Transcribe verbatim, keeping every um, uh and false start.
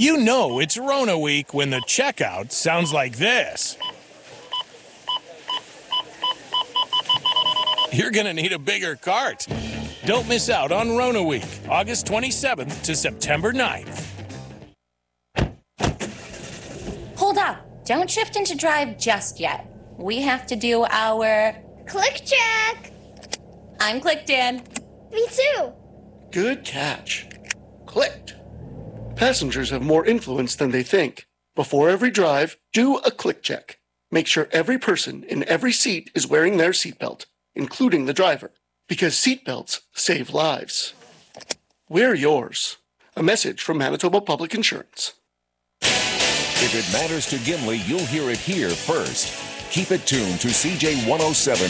You know it's Rona week when the checkout sounds like this. You're going to need a bigger cart. Don't miss out on Rona week, August twenty-seventh to September ninth. Hold up. Don't shift into drive just yet. We have to do our... Click check. I'm clicked in. Me too. Good catch. Clicked. Passengers have more influence than they think. Before every drive, do a click check. Make sure every person in every seat is wearing their seatbelt, including the driver, because seatbelts save lives. Wear yours. A message from Manitoba Public Insurance. If it matters to Gimli, you'll hear it here first. Keep it tuned to C J one oh seven